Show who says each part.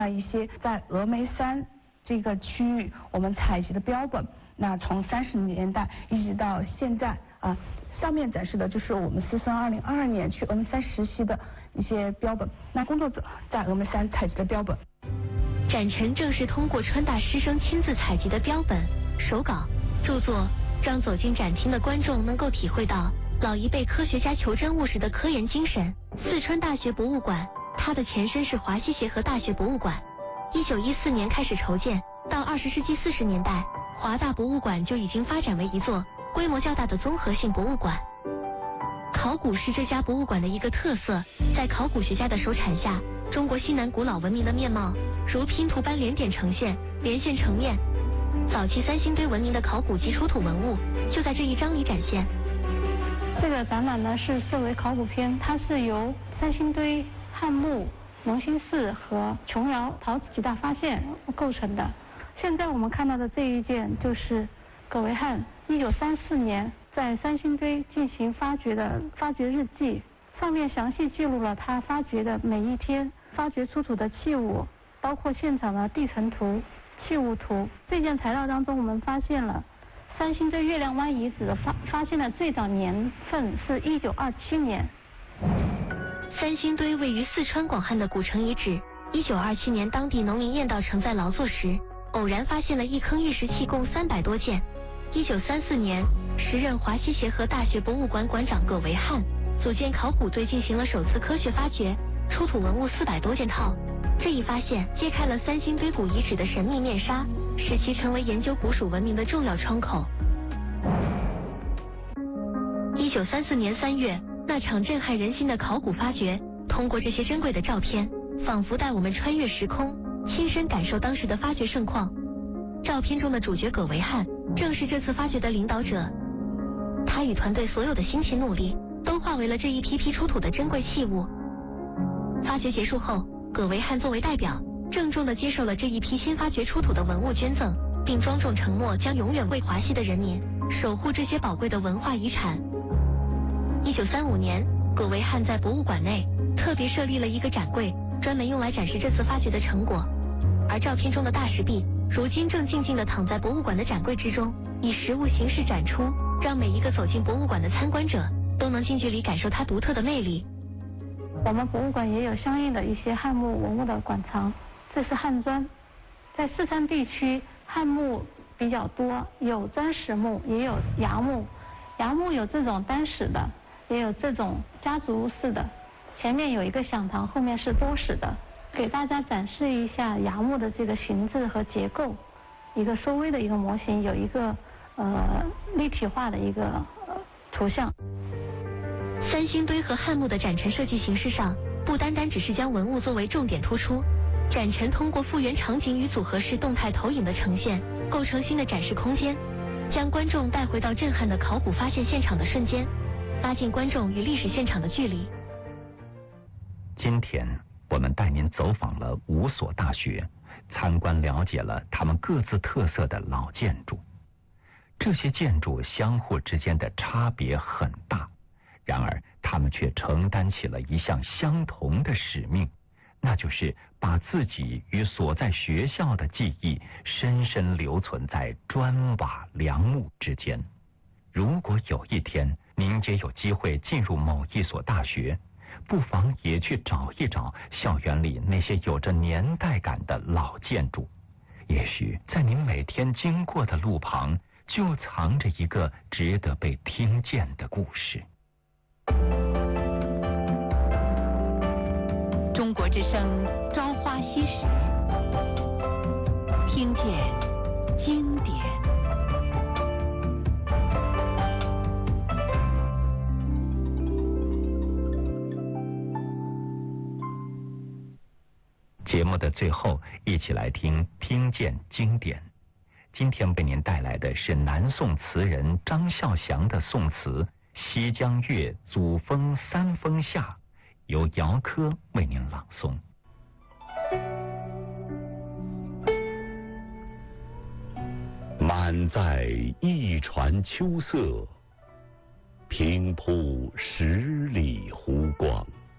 Speaker 1: 一些在峨眉山这个区域我们采集的标本，那从30年代一直到现在啊，上面展示的就是我们师生2022年去峨眉山实习的一些标本，那工作者在峨眉山采集的标本。
Speaker 2: 展陈正是通过川大师生亲自采集的标本、手稿、著作，让走进展厅的观众能够体会到老一辈科学家求真务实的科研精神。四川大学博物馆，它的前身是华西协和大学博物馆，1914年开始筹建，到20世纪40年代，华大博物馆就已经发展为一座规模较大的综合性博物馆。考古是这家博物馆的一个特色，在考古学家的手产下，中国西南古老文明的面貌如拼图般连点呈现，连线成面。早期三星堆文明的考古及出土文物就在这一章里展现。
Speaker 3: 这个展览呢是设为考古片，它是由三星堆、汉墓、隆兴寺和琼瑶陶瓷几大发现构成的。现在我们看到的这一件就是葛维汉1934年在三星堆进行发掘的发掘日记，上面详细记录了他发掘的每一天发掘出土的器物，包括现场的地层图、器物图。这件材料当中，我们发现了三星堆月亮湾遗址的发现的最早年份是1927年。
Speaker 2: 三星堆位于四川广汉的古城遗址。1927年，当地农民晏道成在劳作时，偶然发现了一坑玉石器，共300多件。1934年，时任华西协和大学博物馆馆长葛维汉组建考古队进行了首次科学发掘，出土文物400多件套。这一发现揭开了三星堆古遗址的神秘面纱，使其成为研究古蜀文明的重要窗口。1934年3月，那场震撼人心的考古发掘，通过这些珍贵的照片，仿佛带我们穿越时空，亲身感受当时的发掘盛况。照片中的主角葛维汉正是这次发掘的领导者，他与团队所有的辛勤努力都化为了这一批批出土的珍贵器物。发掘结束后，葛维汉作为代表，郑重地接受了这一批新发掘出土的文物捐赠，并庄重承诺将永远为华西的人民守护这些宝贵的文化遗产。1935年，葛维汉在博物馆内特别设立了一个展柜，专门用来展示这次发掘的成果。而照片中的大石壁，如今正静静地躺在博物馆的展柜之中，以实物形式展出，让每一个走进博物馆的参观者都能近距离感受它独特的魅力。
Speaker 3: 我们博物馆也有相应的一些汉墓文物的馆藏，这是汉砖。在四川地区，汉墓比较多，有砖石墓，也有崖墓。崖墓有这种单室的，也有这种家族式的，前面有一个响堂，后面是多室的。给大家展示一下崖墓的这个形制和结构，一个稍微的一个模型，有一个立体化的一个图像。
Speaker 2: 三星堆和汉墓的展陈设计形式上，不单单只是将文物作为重点突出，展陈通过复原场景与组合式动态投影的呈现，构成新的展示空间，将观众带回到震撼的考古发现现场的瞬间，拉近观众与历史现场的距离。
Speaker 4: 今天我们带您走访了5所大学，参观了解了他们各自特色的老建筑。这些建筑相互之间的差别很大，然而他们却承担起了一项相同的使命，那就是把自己与所在学校的记忆深深留存在砖瓦梁木之间。如果有一天您也有机会进入某一所大学，不妨也去找一找校园里那些有着年代感的老建筑，也许在您每天经过的路旁，就藏着一个值得被听见的故事。
Speaker 5: 中国之声《朝花夕拾》，听见经典。
Speaker 4: 节目的最后，一起来听见经典。今天为您带来的是南宋词人张孝祥的宋词《西江月·祖峰三峰下》，由姚科为您朗诵。
Speaker 6: 满载一船秋色，平铺10里湖光。